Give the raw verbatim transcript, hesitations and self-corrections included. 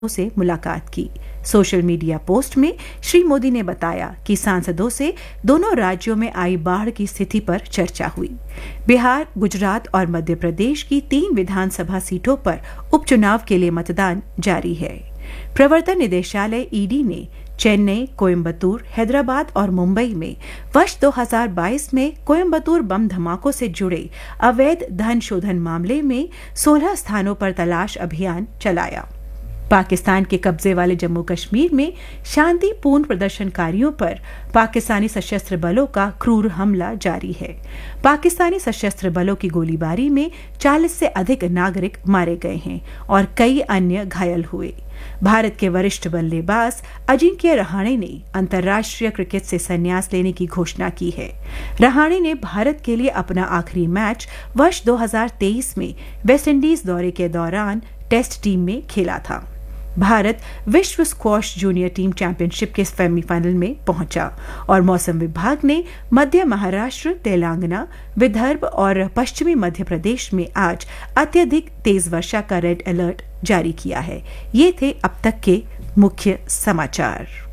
से मुलाकात की। सोशल मीडिया पोस्ट में श्री मोदी ने बताया कि सांसदों से दोनों राज्यों में आई बाढ़ की स्थिति पर चर्चा हुई। बिहार, गुजरात और मध्य प्रदेश की तीन विधानसभा सीटों पर उपचुनाव के लिए मतदान जारी है। प्रवर्तन निदेशालय ईडी ने चेन्नई, कोयम्बतूर, हैदराबाद और मुंबई में वर्ष दो हज़ार बाईस में कोयम्बतूर बम धमाकों से जुड़े अवैध धन शोधन मामले में सोलह स्थानों पर तलाश अभियान चलाया। पाकिस्तान के कब्जे वाले जम्मू कश्मीर में शांतिपूर्ण प्रदर्शनकारियों पर पाकिस्तानी सशस्त्र बलों का क्रूर हमला जारी है। पाकिस्तानी सशस्त्र बलों की गोलीबारी में चालीस से अधिक नागरिक मारे गए हैं और कई अन्य घायल हुए। भारत के वरिष्ठ बल्लेबाज अजिंक्य रहाणे ने अंतर्राष्ट्रीय क्रिकेट से संन्यास लेने की घोषणा की है। रहाणे ने भारत के लिए अपना आखिरी मैच वर्ष दो हज़ार तेईस में वेस्टइंडीज दौरे के दौरान टेस्ट टीम में खेला था। भारत विश्व स्क्वॉश जूनियर टीम चैंपियनशिप के सेमीफाइनल में पहुंचा और मौसम विभाग ने मध्य महाराष्ट्र, तेलंगाना, विदर्भ और पश्चिमी मध्य प्रदेश में आज अत्यधिक तेज वर्षा का रेड अलर्ट जारी किया है। ये थे अब तक के मुख्य समाचार।